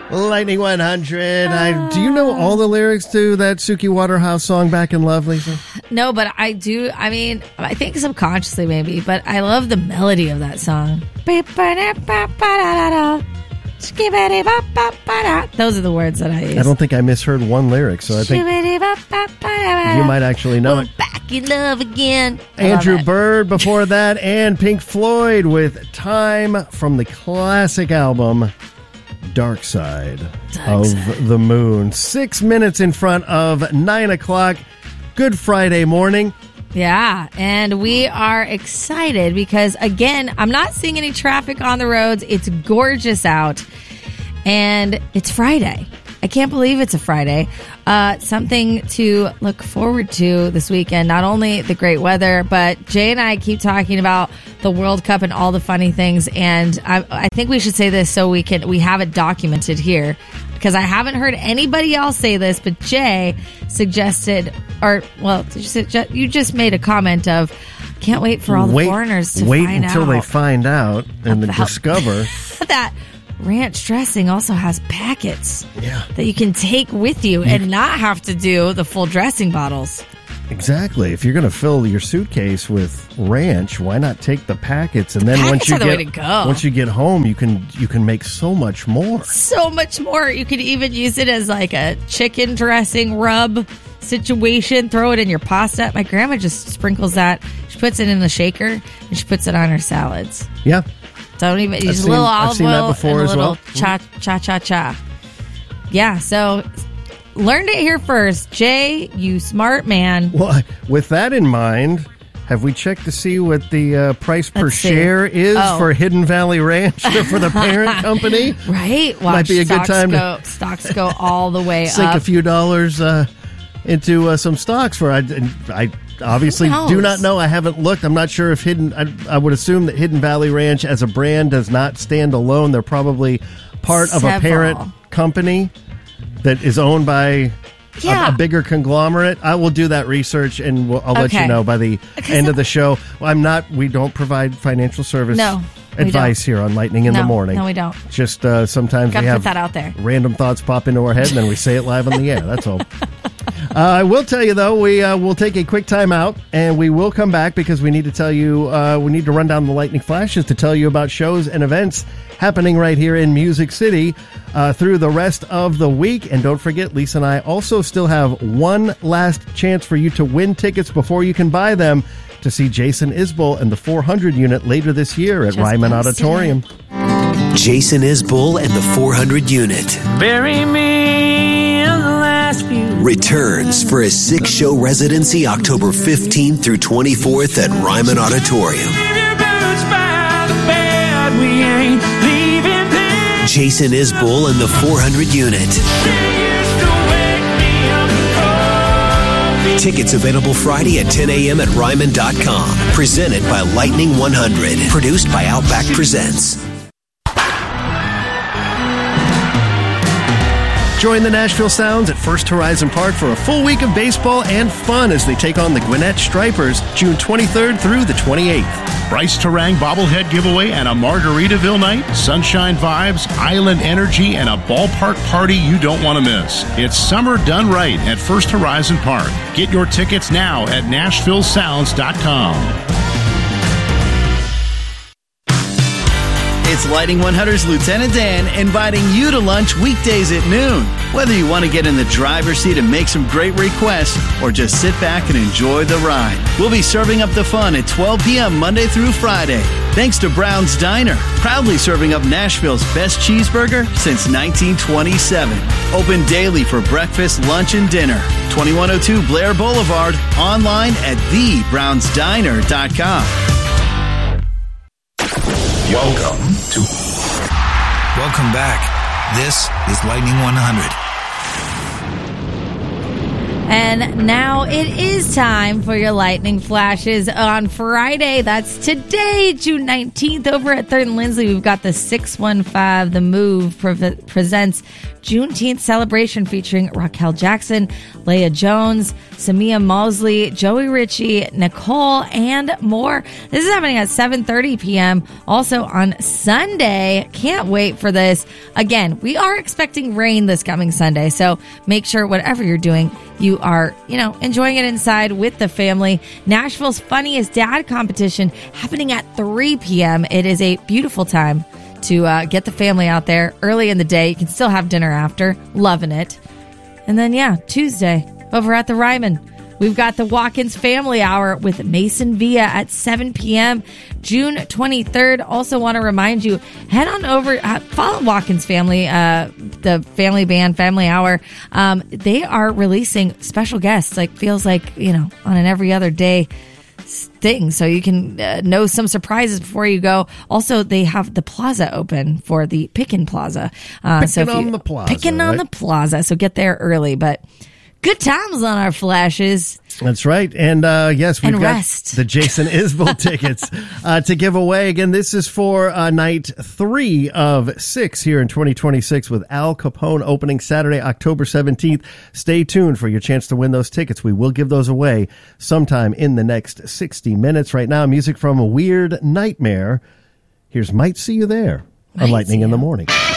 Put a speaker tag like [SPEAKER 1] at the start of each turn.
[SPEAKER 1] Lightning 100. Do you know all the lyrics to that Suki Waterhouse song, Back in Love, Lisa?
[SPEAKER 2] No, but I do. I mean, I think subconsciously maybe, but I love the melody of that song. Those are the words that I use.
[SPEAKER 1] I don't think I misheard one lyric, so I think you might actually know it.
[SPEAKER 2] Back in love again.
[SPEAKER 1] Andrew Bird before that, and Pink Floyd with Time from the classic album Dark Side of the Moon. 6 minutes in front of 9 o'clock. Good Friday morning.
[SPEAKER 2] Yeah, and we are excited because, again, I'm not seeing any traffic on the roads. It's gorgeous out, and it's Friday. I can't believe it's a Friday. Something to look forward to this weekend. Not only the great weather, but Jay and I keep talking about the World Cup and all the funny things, and I think we should say this so we have it documented here. Because I haven't heard anybody else say this, but Jay suggested, you just made a comment of, can't wait for all the foreigners to
[SPEAKER 1] wait
[SPEAKER 2] find
[SPEAKER 1] until
[SPEAKER 2] out.
[SPEAKER 1] They find out and discover
[SPEAKER 2] that ranch dressing also has packets that you can take with you and not have to do the full dressing bottles.
[SPEAKER 1] Exactly. If you're going to fill your suitcase with ranch, why not take the packets? And then once you get home, you can make so much more. So much more. You could even use it as like a chicken dressing rub situation. Throw it in your pasta. My grandma just sprinkles that. She puts it in the shaker and she puts it on her salads. Yeah. Don't even use a little olive oil and a little cha. Yeah. So. Learned it here first. Jay, you smart man. Well, with that in mind, have we checked to see what the price per share is for Hidden Valley Ranch for the parent company? Right. Watch, might be a good time to stocks go all the way sink up. A few dollars into some stocks for I obviously do not know. I haven't looked. I'm not sure if I would assume that Hidden Valley Ranch as a brand does not stand alone. They're probably part of a parent company that is owned by a bigger conglomerate. I will do that research, and I'll let you know by the end of the show. We don't provide financial service advice here on Lightning in the Morning. No, we don't. Just sometimes we have put that out there. Random thoughts pop into our head, and then we say it live on the air. That's all. I will tell you, though, we will take a quick time out, and we will come back because we need to tell you, we need to run down the lightning flashes to tell you about shows and events happening right here in Music City through the rest of the week. And don't forget, Lisa and I also still have one last chance for you to win tickets before you can buy them to see Jason Isbell and the 400 unit later this year at Ryman Auditorium.
[SPEAKER 3] Jason Isbell and the 400 unit. Bury me in the last few. Returns for a 6-show residency October 15th through 24th at Ryman Auditorium. Jason Isbell and the 400 unit. Tickets available Friday at 10 a.m. at Ryman.com. Presented by Lightning 100. Produced by Outback Presents.
[SPEAKER 1] Join the Nashville Sounds at First Horizon Park for a full week of baseball and fun as they take on the Gwinnett Stripers June 23rd through the 28th.
[SPEAKER 4] Bryce Terang bobblehead giveaway and a Margaritaville night, sunshine vibes, island energy, and a ballpark party you don't want to miss. It's summer done right at First Horizon Park. Get your tickets now at NashvilleSounds.com.
[SPEAKER 5] It's Lightning 100's Lieutenant Dan inviting you to lunch weekdays at noon. Whether you want to get in the driver's seat and make some great requests or just sit back and enjoy the ride, we'll be serving up the fun at 12 p.m. Monday through Friday. Thanks to Brown's Diner, proudly serving up Nashville's best cheeseburger since 1927. Open daily for breakfast, lunch, and dinner. 2102 Blair Boulevard, online at thebrownsdiner.com.
[SPEAKER 6] Welcome back. This is Lightning 100.
[SPEAKER 2] And now it is time for your lightning flashes on Friday. That's today, June 19th. Over at 3rd and Lindsley, we've got the 615. The Move presents Juneteenth celebration featuring Raquel Jackson, Leah Jones, Samia Mosley, Joey Ritchie, Nicole, and more. This is happening at 7:30 p.m. Also on Sunday. Can't wait for this. Again, we are expecting rain this coming Sunday, so make sure whatever you're doing, you are, enjoying it inside with the family. Nashville's Funniest Dad competition happening at 3 p.m. It is a beautiful time to get the family out there early in the day. You can still have dinner after. Loving it. And then, Tuesday, over at the Ryman, we've got the Watkins Family Hour with Mason Villa at 7 p.m. June 23rd. Also want to remind you, head on over, follow Watkins Family, the family band, Family Hour. They are releasing special guests, feels like, on an every other day thing, so you can know some surprises before you go. Also, they have the plaza open for the Pickin' Plaza.
[SPEAKER 1] Pickin' on the
[SPEAKER 2] plaza, so get there early. But good times on our flashes.
[SPEAKER 1] That's right. And yes, we've got the Jason Isbell tickets to give away. Again, this is for night 3 of 6 here in 2026 with Al Capone opening Saturday, October 17th. Stay tuned for your chance to win those tickets. We will give those away sometime in the next 60 minutes. Right now, music from A Weird Nightmare. Here's Might See You There on Lightning in the Morning.